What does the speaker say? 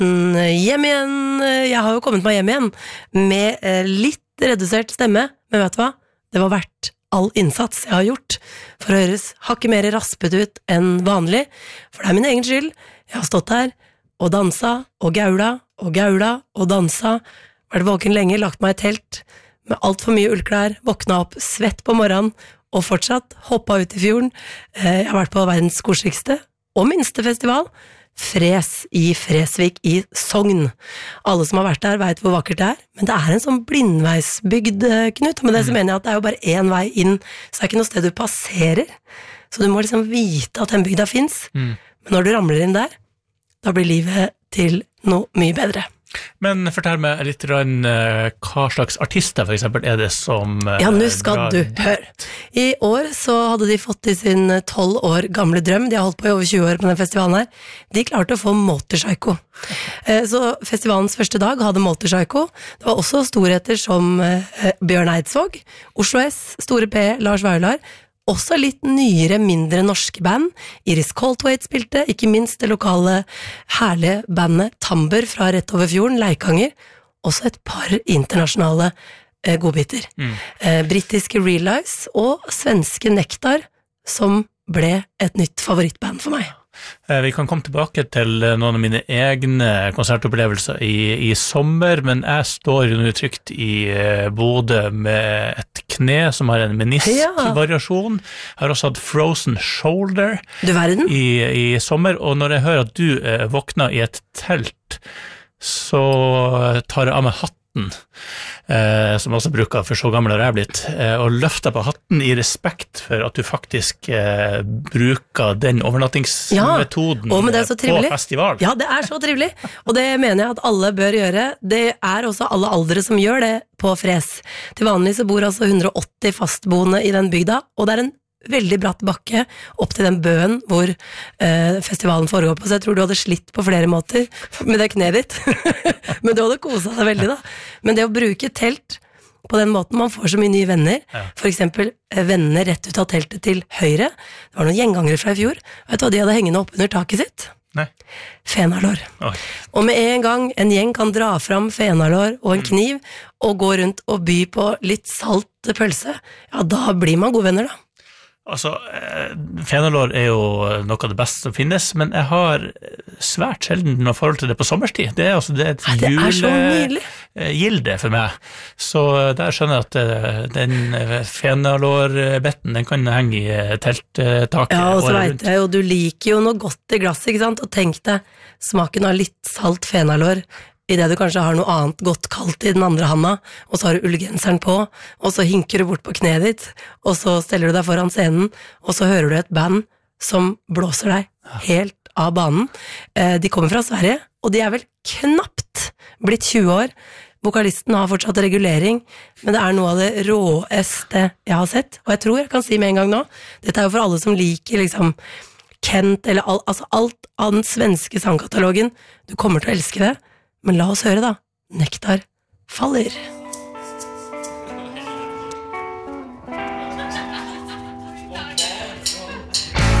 podcasten hjem igjen. Jeg har jo kommet meg hjem igjen med litt redusert stemme, men vet du hva? Det var verdt all innsats jeg har gjort for å høres hakket mer raspet ut enn vanlig, for det min egen skyld. Jeg har stått her og dansa og gaula og dansa, vært våken lenge, lagt meg i telt med alt for mye ullklær, våkna opp svett på morgenen og fortsatt hoppet ut i fjorden. Jeg har vært på verdens koseligste og minste festival, Fres i Fresvik i Sogn. Alle som har vært der vet hvor vakkert det men det en sånn blindveisbygd, Knut, og med det så mener jeg at det jo bare en vei inn, så det ikke noe sted du passerer, så du må liksom vite at den bygda finnes, men når du ramler inn der, da blir livet til noe mye bedre. Men fortell meg litt hva slags artister for eksempel det som Ja, nå skal du høre. I år så hadde de fått i sin 12 år gamle drøm, de har holdt på i over 20 år på den festivalen her, de klarte å få Motorpsycho. Så festivalens første dag hadde Motorpsycho, det var også storheter som Bjørn Eidsvåg, Oslo S, Store P, Lars Vaular, også litt nyere, mindre norske band. Iris Coltwaite spilte, ikke minst det lokale herlige bandet Tamber fra rett over fjorden, Leikanger. Også et par internasjonale godbiter. Britiske Realize og svenske Nektar, som ble et nytt favorittband for meg. Vi kan komme tilbake til noen av mine egne konsertopplevelser i sommer, men jeg står jo nå trygt i Bodø med et kne som har en meniskvariasjon. Jeg har også hatt frozen shoulder i sommer, og når jeg hører at du våkner i et telt, så tar jeg av meg hatten, som også bruker for så gammel har jeg blitt, og løfter på hatten i respekt for at du faktisk bruker den overnattingsmetoden på festival. Ja, det så trivelig, og det mener jeg at alle bør gjøre. Det også alle aldre som gjør det på Fres. Til vanlig så bor altså 180 fastboende i den bygda, og det en veldig bratt bakke opp til den bøen hvor festivalen foregår på, så jeg tror du hadde slitt på flere måter med det kneet ditt, men du hadde koset deg veldig da. Men det å bruke telt på den måten, man får så mye nye venner, for eksempel vennene rett ut av teltet til høyre, det var noen gjengangere fra i fjor, vet du hva de hadde hengende opp under taket sitt? Nei. Fenalår. Og med en gang en gjeng kan dra fram fenalår og en kniv og gå rundt og by på litt salt pølse, ja da blir man gode venner da. Altså, fenalår jo noe av det beste som finnes, men jeg har svært sjelden noe forhold til det på sommerstid. Det altså et julegilde for meg. Så der skjønner jeg at den fenalårbetten, den kan henge i telttaket. Ja, og så vet jeg jo, du liker jo noe godt i glass, ikke sant? Og tenk deg smaken av litt salt fenalår, i det du kanskje har noe annet godt kaldt i den andre handa, og så har du ullgenseren på, og så hinker du bort på kneet ditt, og så steller du deg foran scenen, og så hører du et band som blåser deg helt av banen. De kommer fra Sverige, og de vel knapt blitt 20 år. Vokalisten har fortsatt regulering, men det noe av det råeste jeg har sett, og jeg tror jeg kan si med en gang nå, dette jo for alle som liker liksom Kent, eller alt av den svenske sangkatalogen, du kommer til å elske det. Men la oss høre da, Nektar faller.